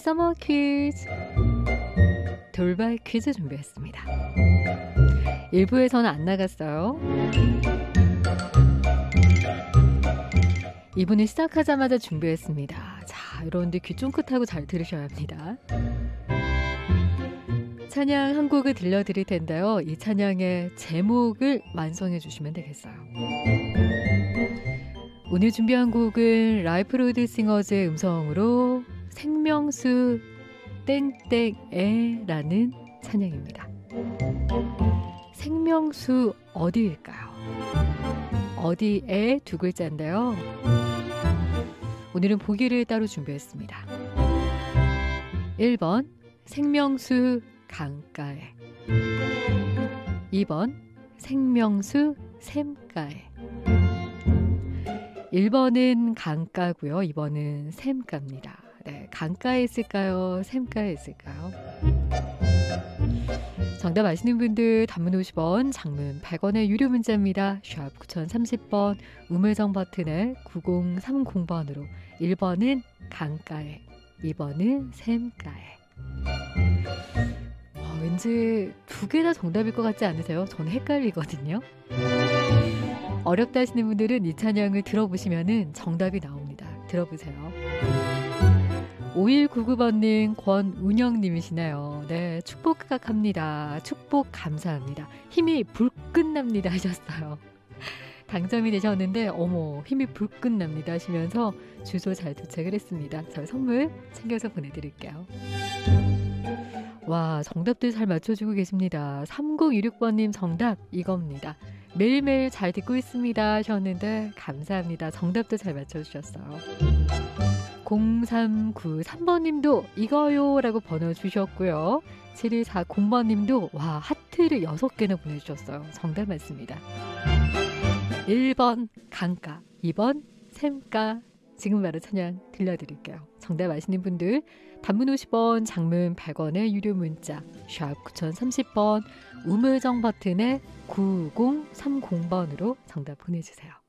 서머 퀴즈 돌발 퀴즈 준비했습니다. 1부에서는 안 나갔어요. 2부는 시작하자마자 준비했습니다. 자, 여러분들 귀 쫑긋하고 잘 들으셔야 합니다. 찬양 한 곡을 들려드릴 텐데요. 이 찬양의 제목을 완성해 주시면 되겠어요. 오늘 준비한 곡은 라이프로드 싱어즈의 음성으로 생명수 땡땡에 라는 찬양입니다. 생명수 어디일까요? 어디에 두 글자인데요. 오늘은 보기를 따로 준비했습니다. 1번 생명수 강가에, 2번 생명수 샘가에. 1번은 강가고요. 2번은 샘가입니다. 네, 강가에 있을까요? 샘가에 있을까요? 정답 아시는 분들 단문 50원, 장문 100원의 유료 문자입니다. 샵 9030번, 우물정 버튼에 9030번으로 1번은 강가에, 2번은 샘가에. 왠지 두 개 다 정답일 것 같지 않으세요? 저는 헷갈리거든요. 어렵다 하시는 분들은 이 찬양을 들어보시면 정답이 나옵니다. 들어보세요. 5199번님, 권운영님이시네요. 네, 축복합니다. 축복 감사합니다. 힘이 불끈 납니다 하셨어요. 당첨이 되셨는데 어머, 힘이 불끈 납니다 하시면서 주소 잘 도착을 했습니다. 저희 선물 챙겨서 보내드릴게요. 와, 정답들 잘 맞춰주고 계십니다. 3026번님 정답 이겁니다. 매일매일 잘 듣고 있습니다 하셨는데 감사합니다. 정답도 잘 맞춰주셨어요. 0393번님도 이거요 라고 번호 주셨고요. 7140번님도 와, 하트를 6개나 보내주셨어요. 정답 맞습니다. 1번 강가, 2번 샘가. 지금 바로 찬양 들려드릴게요. 정답 아시는 분들 단문 50원, 장문 100원의 유료 문자 샵 9030번, 우물정 버튼에 9030번으로 정답 보내주세요.